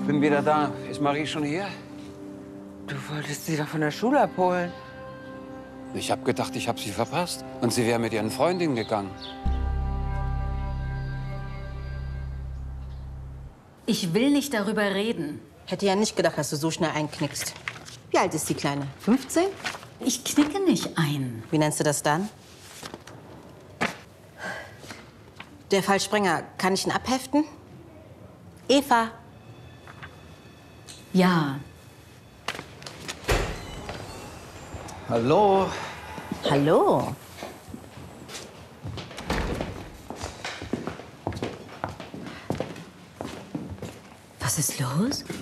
Bin wieder da. Ist Marie schon hier? Du wolltest sie doch von der Schule abholen. Ich habe gedacht, ich habe sie verpasst. Und sie wäre mit ihren Freundinnen gegangen. Ich will nicht darüber reden. Hätte ja nicht gedacht, dass du so schnell einknickst. Wie alt ist die Kleine? 15? Ich knicke nicht ein. Wie nennst du das dann? Der Fall Sprenger, kann ich ihn abheften? Eva. Ja. Hallo? Hallo. Was ist los?